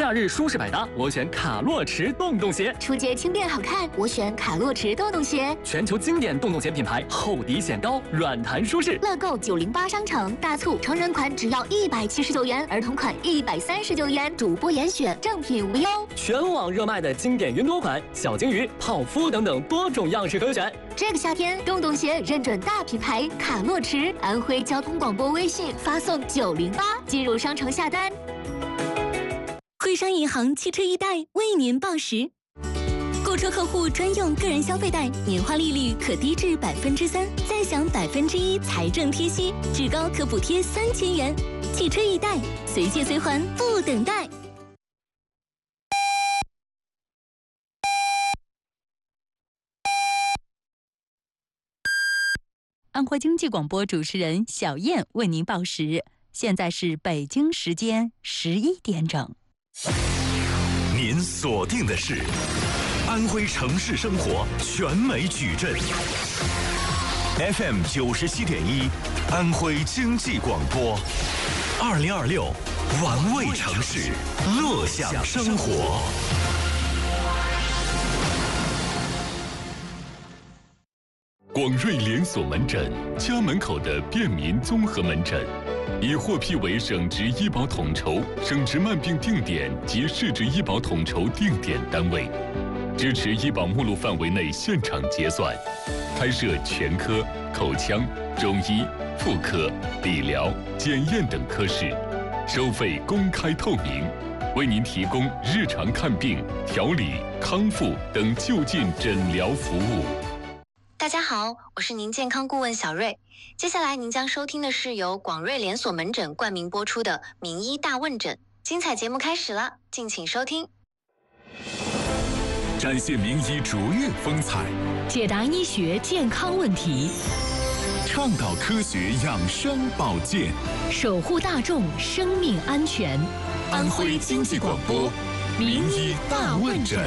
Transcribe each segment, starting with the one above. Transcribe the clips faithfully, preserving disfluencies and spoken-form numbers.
假日舒适百搭，我选卡洛驰洞洞鞋； 出街轻便好看，我选卡洛驰洞洞鞋。 全球经典洞洞鞋品牌，厚底显高，软弹舒适。 乐购九零八商城大促，成人款只要一百七十九元，儿童款一百三十九元，主播严选，正品无忧。 全网热卖的经典云朵款、小金鱼、泡芙等等多种样式可选。 这个夏天，洞洞鞋认准大品牌卡洛驰，安徽交通广播微信发送九零八进入商城下单。 汇商银行汽车易贷为您报时，购车客户专用个人消费贷，年化利率可低至百分之三，再享百分之一财政贴息，至高可补贴三千元。汽车易贷，随借随还，不等待。 安徽经济广播主持人小燕为您报时，现在是北京时间十一点整。 您锁定的是安徽城市生活全美矩阵 F M 九十七点一，安徽经济广播，二零二六玩味城市，乐享生活。 广瑞连锁门诊，家门口的便民综合门诊，已获批为省直医保统筹、省直慢病定点及市直医保统筹定点单位，支持医保目录范围内现场结算，开设全科、口腔、中医、妇科、理疗、检验等科室，收费公开透明，为您提供日常看病、调理、康复等就近诊疗服务。 大家好，我是您健康顾问小瑞。接下来您将收听的是由广瑞连锁门诊冠名播出的名医大问诊，精彩节目开始了，敬请收听。 展现名医卓越风采， 解答医学健康问题， 倡导科学养生保健， 守护大众生命安全。 安徽经济广播名医大问诊。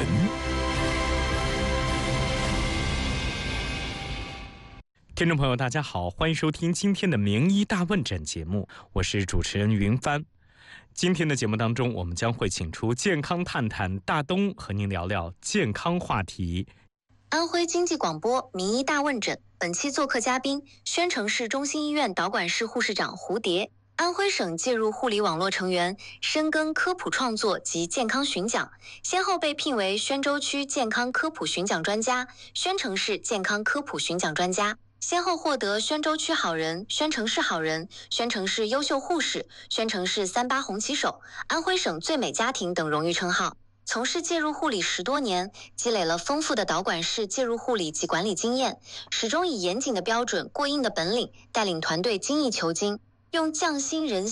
听众朋友大家好，欢迎收听今天的名医大问诊节目，我是主持人云帆。今天的节目当中，我们将会请出健康探探大东和您聊聊健康话题。 安徽经济广播名医大问诊，本期做客嘉宾宣城市中心医院导管室护士长胡蝶，安徽省介入护理网络成员，深耕科普创作及健康巡讲，先后被聘为宣州区健康科普巡讲专家、宣城市健康科普巡讲专家，先后获得宣州区好人、宣城市好人、宣城市优秀护士、宣城市三八红旗手、安徽省最美家庭等荣誉称号。从事介入护理十多年，积累了丰富的导管室介入护理及管理经验，始终以严谨的标准、过硬的本领，带领团队精益求精，用匠心人